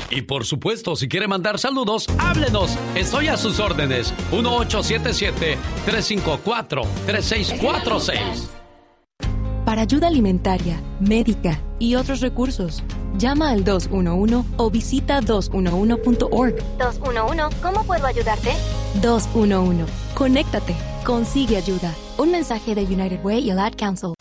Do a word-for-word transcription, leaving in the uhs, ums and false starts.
Y por supuesto, si quiere mandar saludos, háblenos. Estoy a sus órdenes. uno ocho siete siete, tres cinco cuatro, tres seis cuatro seis. Para ayuda alimentaria, médica y otros recursos, llama al dos uno uno o visita dos uno uno punto org. dos uno uno, ¿cómo puedo ayudarte? dos uno uno. Conéctate. Consigue ayuda. Un mensaje de United Way y el Ad Council.